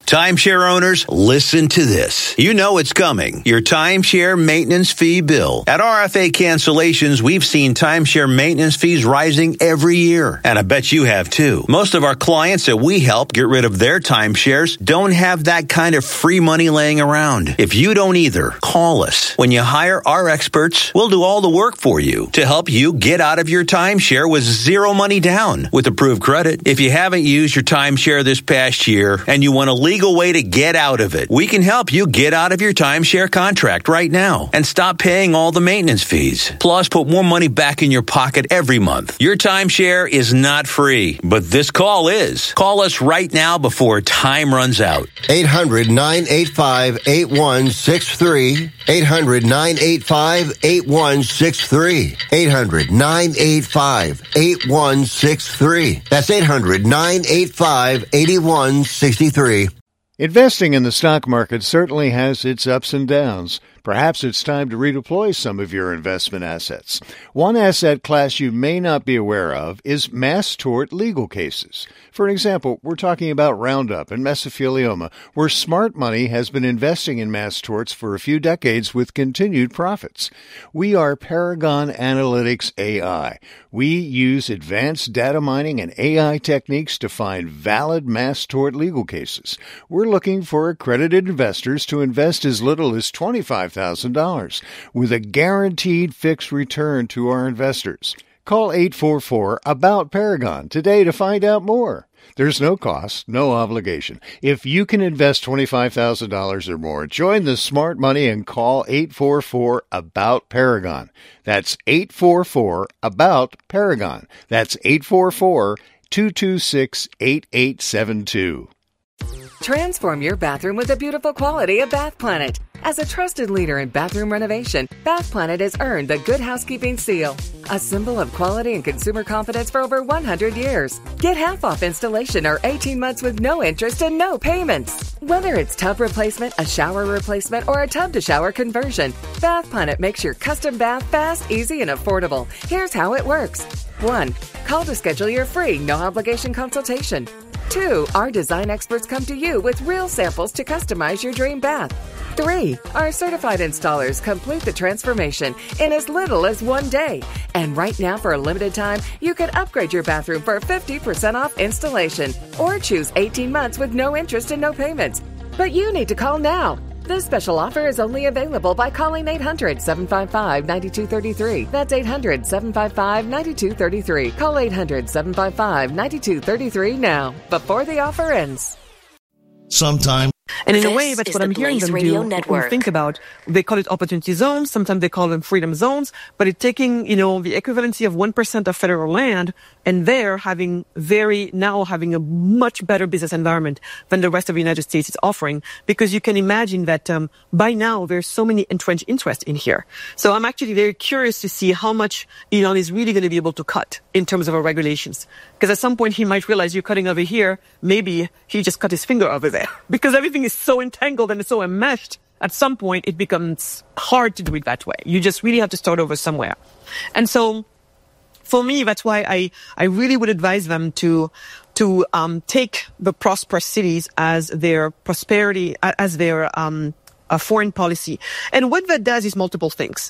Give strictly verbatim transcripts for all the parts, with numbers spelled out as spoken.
Timeshare owners, listen to this. You know it's coming. Your timeshare maintenance fee bill. At R F A Cancellations, we've seen timeshare maintenance fees rising every year. And I bet you have too. Most of our clients that we help get rid of their timeshares don't have that kind of free money laying around. If you don't either, call us. When you hire our experts, we'll do all the work for you to help you get out of your timeshare with zero money down with approved credit. If you haven't used your timeshare this past year and you want to leave legal way to get out of it, we can help you get out of your timeshare contract right now and stop paying all the maintenance fees. Plus, put more money back in your pocket every month. Your timeshare is not free, but this call is. Call us right now before time runs out. eight hundred, nine eight five, eight one six three. eight hundred, nine eight five, eight one six three. eight hundred, nine eight five, eight one six three. That's eight hundred, nine eight five, eight one six three. Investing in the stock market certainly has its ups and downs. Perhaps it's time to redeploy some of your investment assets. One asset class you may not be aware of is mass tort legal cases. For example, we're talking about Roundup and mesothelioma, where smart money has been investing in mass torts for a few decades with continued profits. We are Paragon Analytics A I. We use advanced data mining and A I techniques to find valid mass tort legal cases. We're looking for accredited investors to invest as little as twenty-five thousand dollars with a guaranteed fixed return to our investors. Call eight four four, A B O U T, Paragon today to find out more. There's no cost, no obligation. If you can invest twenty-five thousand dollars or more, join the smart money and call eight four four, A B O U T, Paragon. That's eight four four, A B O U T, Paragon. That's eight four four, two two six, eight eight seven two. Transform your bathroom with the beautiful quality of Bath Planet. As a trusted leader in bathroom renovation, Bath Planet has earned the Good Housekeeping seal, a symbol of quality and consumer confidence for over one hundred years. Get half off installation or eighteen months with no interest and no payments. Whether it's tub replacement, a shower replacement, or a tub-to-shower conversion, Bath Planet makes your custom bath fast, easy, and affordable. Here's how it works. One, call to schedule your free, no-obligation consultation. Two, our design experts come to you with real samples to customize your dream bath. Three, our certified installers complete the transformation in as little as one day. And right now, for a limited time, you can upgrade your bathroom for fifty percent off installation or choose eighteen months with no interest and no payments. But you need to call now. This special offer is only available by calling eight hundred, seven five five, nine two three three. That's eight hundred, seven five five, nine two three three. Call eight hundred, seven five five, nine two three three now, before the offer ends. Sometime. And in this a way, that's what I'm hearing them do. When you think about, they call it opportunity zones. Sometimes they call them freedom zones. But it's taking, you know, the equivalency of one percent of federal land, and they're having very, now having a much better business environment than the rest of the United States is offering. Because you can imagine that um, by now, there's so many entrenched interests in here. So I'm actually very curious to see how much Elon is really going to be able to cut in terms of our regulations. Because at some point, he might realize you're cutting over here. Maybe he just cut his finger over there. Because everything is so entangled and so enmeshed, at some point it becomes hard to do it that way. You just really have to start over somewhere. And so for me, that's why I, I really would advise them to to um, take the prosperous cities as their prosperity, as their um, uh, foreign policy. And what that does is multiple things.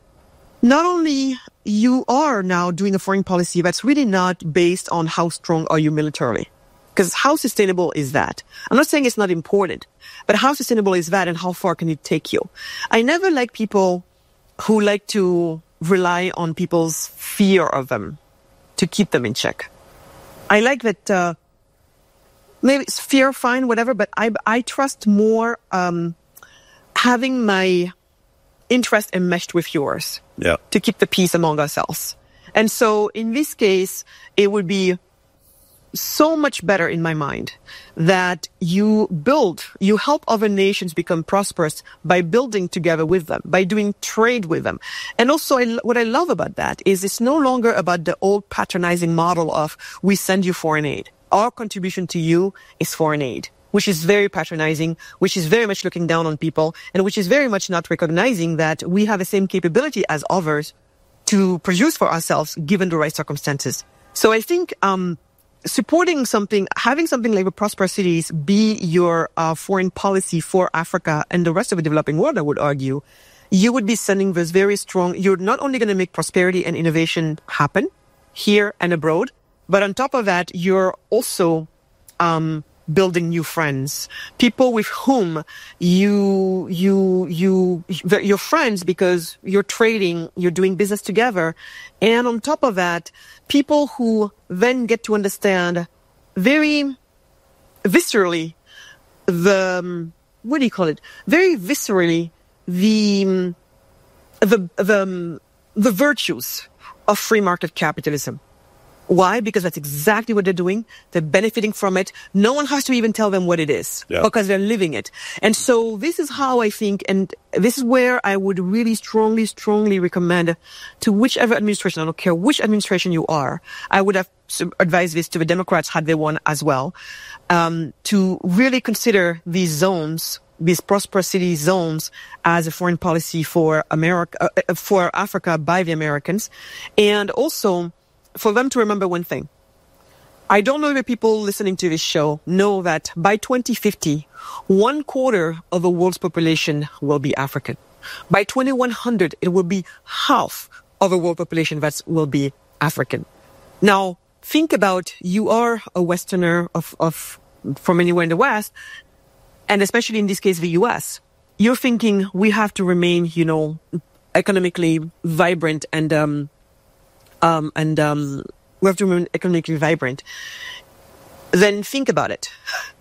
Not only you are now doing a foreign policy that's really not based on how strong are you militarily. Because how sustainable is that? I'm not saying it's not important, but how sustainable is that and how far can it take you? I never like people who like to rely on people's fear of them to keep them in check. I like that, uh, maybe it's fear, fine, whatever, but I, I trust more um, having my interest enmeshed with yours yeah. to keep the peace among ourselves. And so in this case, it would be so much better in my mind that you build, you help other nations become prosperous by building together with them, by doing trade with them. And also I, what I love about that is it's no longer about the old patronizing model of we send you foreign aid. Our contribution to you is foreign aid, which is very patronizing, which is very much looking down on people, and which is very much not recognizing that we have the same capability as others to produce for ourselves given the right circumstances. So I think, um, supporting something, having something like the prosperous cities be your uh, foreign policy for Africa and the rest of the developing world, I would argue, you would be sending this very strong, you're not only going to make prosperity and innovation happen here and abroad, but on top of that, you're also um, building new friends, people with whom you, you, you, you're friends because you're trading, you're doing business together. And on top of that, people who then get to understand very viscerally the, um, what do you call it? Very viscerally the, the, the, the virtues of free market capitalism. Why? Because that's exactly what they're doing. They're benefiting from it. No one has to even tell them what it is yeah. because they're living it. And so this is how I think, and this is where I would really strongly, strongly recommend to whichever administration, I don't care which administration you are, I would have advised this to the Democrats had they won as well, um, to really consider these zones, these prosperous city zones as a foreign policy for America, uh, for Africa by the Americans. And also, for them to remember one thing. I don't know if people listening to this show know that by twenty fifty, one quarter of the world's population will be African. By twenty-one hundred, it will be half of the world population that will be African. Now, think about you are a Westerner of, of from anywhere in the West, and especially in this case, the U S. You're thinking we have to remain, you know, economically vibrant and um Um, and um, we have to remain economically vibrant. Then think about it.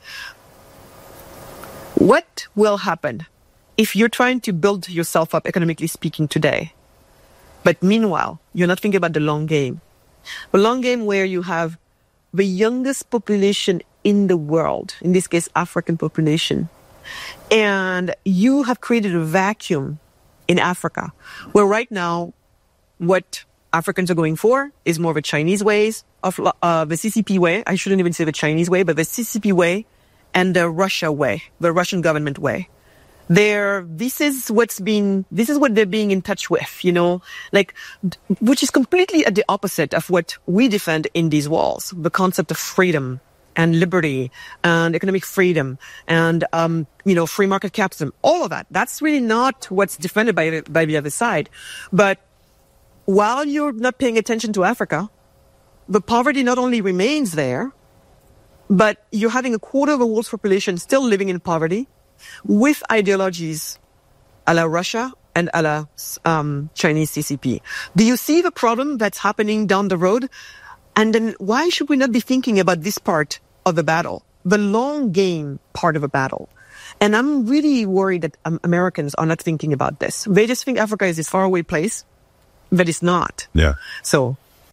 What will happen if you're trying to build yourself up, economically speaking, today, but meanwhile, you're not thinking about the long game? The long game where you have the youngest population in the world, in this case, African population, and you have created a vacuum in Africa, where right now, what Africans are going for is more of a Chinese ways of uh, the C C P way. I shouldn't even say the Chinese way, but the C C P way and the Russia way, the Russian government way. They're, this is what's been, this is what they're being in touch with, you know, like, which is completely at the opposite of what we defend in these walls. The concept of freedom and liberty and economic freedom and, um, you know, free market capitalism, all of that. That's really not what's defended by, by the other side. But while you're not paying attention to Africa, the poverty not only remains there, but you're having a quarter of the world's population still living in poverty with ideologies a la Russia and a la um, Chinese C C P. Do you see the problem that's happening down the road? And then why should we not be thinking about this part of the battle, the long game part of a battle? And I'm really worried that um, Americans are not thinking about this. They just think Africa is this faraway place. But it's not. Yeah. So.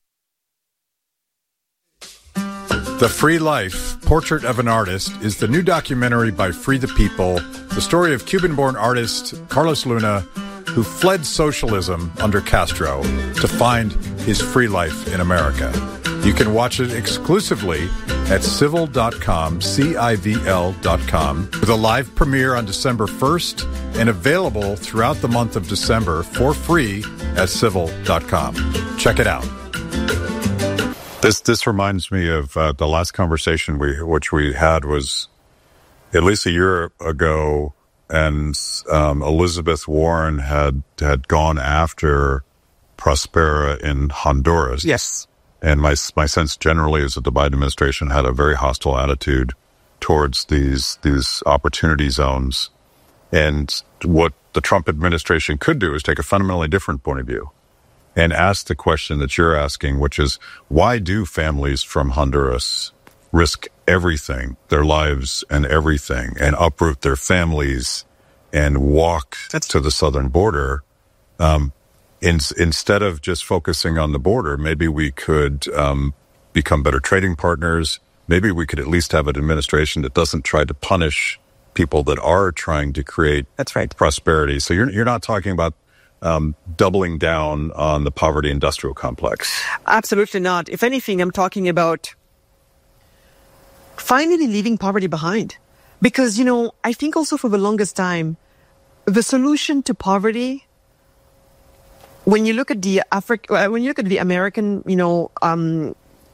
The Free Life, Portrait of an Artist, is the new documentary by Free the People, the story of Cuban-born artist Carlos Luna, who fled socialism under Castro to find his free life in America. You can watch it exclusively at civil dot com, C I V L dot com, with a live premiere on December first and available throughout the month of December for free at civil dot com. Check it out. This this reminds me of uh, the last conversation we which we had was at least a year ago, and um, Elizabeth Warren had had gone after Prospera in Honduras. Yes. And my my sense generally is that the Biden administration had a very hostile attitude towards these these opportunity zones. And what the Trump administration could do is take a fundamentally different point of view and ask the question that you're asking, which is, why do families from Honduras risk everything, their lives and everything, and uproot their families and walk That's- to the southern border? Um, In, instead of just focusing on the border, maybe we could um, become better trading partners. Maybe we could at least have an administration that doesn't try to punish people that are trying to create That's right. prosperity. So you're you're not talking about um, doubling down on the poverty industrial complex. Absolutely not. If anything, I'm talking about finally leaving poverty behind. Because, you know, I think also for the longest time, the solution to poverty, when you look at the Afri- when you look at the American, you know, um,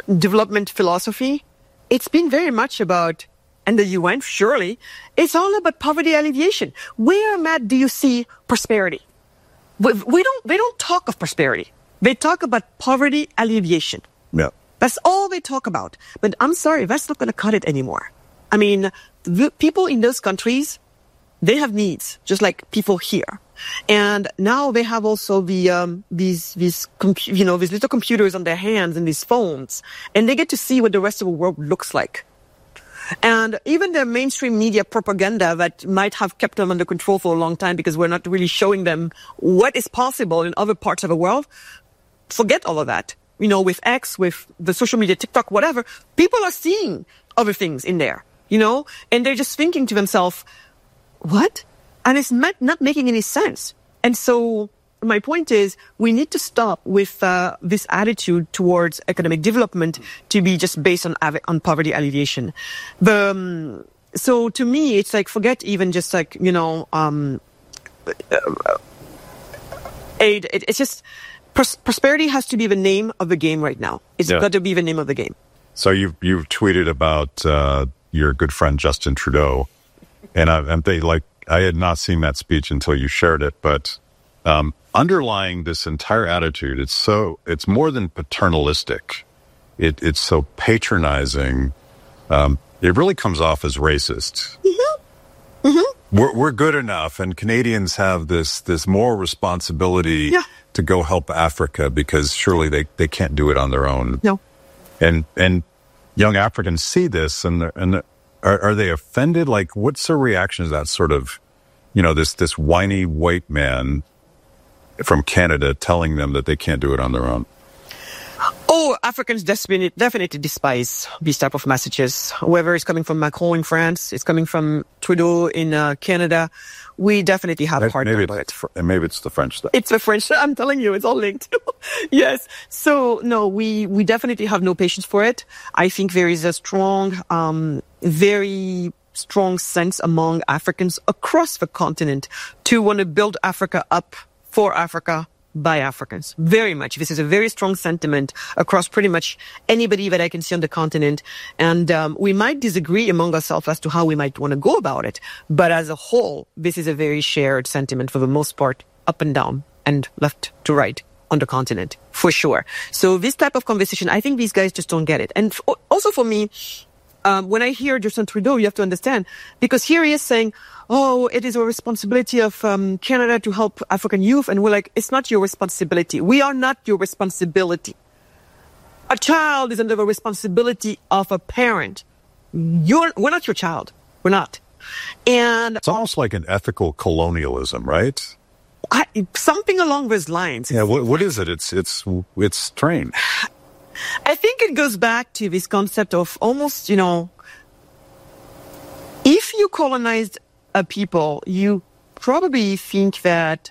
development philosophy, it's been very much about, and the U N, surely, it's all about poverty alleviation. Where, Matt, do you see prosperity? We, we don't, they don't talk of prosperity. They talk about poverty alleviation. Yeah. That's all they talk about. But I'm sorry, that's not going to cut it anymore. I mean, the people in those countries, they have needs, just like people here. And now they have also the, um, these, these, compu- you know, these little computers on their hands and these phones. And they get to see what the rest of the world looks like. And even the mainstream media propaganda that might have kept them under control for a long time because we're not really showing them what is possible in other parts of the world, forget all of that. You know, with X, with the social media, TikTok, whatever, people are seeing other things in there, you know, and they're just thinking to themselves, what? And it's not, not making any sense. And so my point is we need to stop with uh, this attitude towards economic development to be just based on on poverty alleviation. The, um, so to me, it's like, forget even just like, you know, um, uh, aid. It, it's just... Pros- prosperity has to be the name of the game right now. It's yeah. got to be the name of the game. So you you've tweeted about uh, your good friend Justin Trudeau, and I, and they like I had not seen that speech until you shared it. But um, underlying this entire attitude, it's so it's more than paternalistic. It it's so patronizing. Um, it really comes off as racist. Mm-hmm. Mm-hmm. We're we're good enough, and Canadians have this this moral responsibility. Yeah. To go help Africa because surely they, they can't do it on their own. No. And and young Africans see this and they're, and they're, are are they offended? Like, what's their reaction to that sort of, you know, this this whiny white man from Canada telling them that they can't do it on their own? Oh, Africans definitely, definitely despise these type of messages. Whether it's coming from Macron in France, it's coming from Trudeau in uh, Canada. We definitely have a hard time with it. And maybe it's the French stuff. It's the French. I'm telling you, it's all linked. Yes. So, no, we, we definitely have no patience for it. I think there is a strong, um, very strong sense among Africans across the continent to want to build Africa up for Africa by Africans. Very much. This is a very strong sentiment across pretty much anybody that I can see on the continent. And um, we might disagree among ourselves as to how we might want to go about it. But as a whole, this is a very shared sentiment for the most part, up and down and left to right on the continent, for sure. So this type of conversation, I think these guys just don't get it. And f- also for me, um, when I hear Justin Trudeau, you have to understand, because here he is saying, oh, it is a responsibility of um, Canada to help African youth. And we're like, it's not your responsibility. We are not your responsibility. A child is under the responsibility of a parent. You're, we're not your child. We're not. And it's almost like an ethical colonialism, right? I, something along those lines. Yeah. What, what is it? It's, it's, it's strange. I think it goes back to this concept of almost, you know, if you colonized a people, you probably think that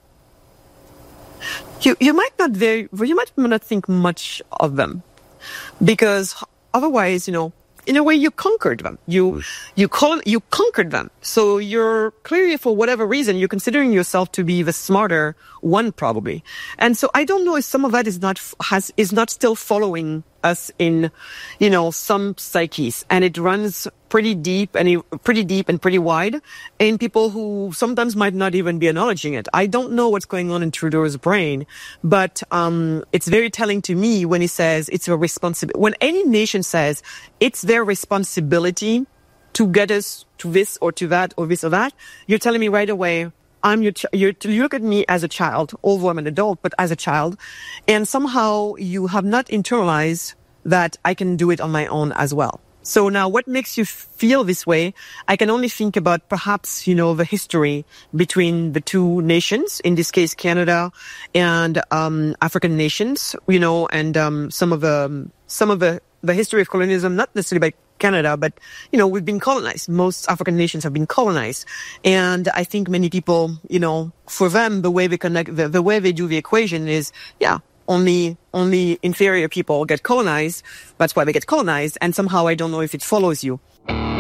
you you might not very you might not think much of them, because otherwise, you know, in a way, you conquered them. You you call you conquered them. So you're clearly, for whatever reason, you're considering yourself to be the smarter one, probably. And so I don't know if some of that is not has is not still following us in, you know, some psyches, and it runs pretty deep and pretty deep and pretty wide in people who sometimes might not even be acknowledging it. I don't know what's going on in Trudeau's brain, but um it's very telling to me when he says it's a responsibility. When any nation says it's their responsibility to get us to this or to that or this or that, you're telling me right away, I'm your, ch- you're, you look at me as a child, although I'm an adult, but as a child, and somehow you have not internalized that I can do it on my own as well. So now what makes you feel this way? I can only think about perhaps, you know, the history between the two nations, in this case, Canada and, um, African nations, you know, and, um, some of the, some of the, the history of colonialism, not necessarily by Canada, but, you know, we've been colonized. Most African nations have been colonized. And I think many people, you know, for them, the way they connect, the, the way they do the equation is, yeah, only, only inferior people get colonized. That's why they get colonized. And somehow I don't know if it follows you.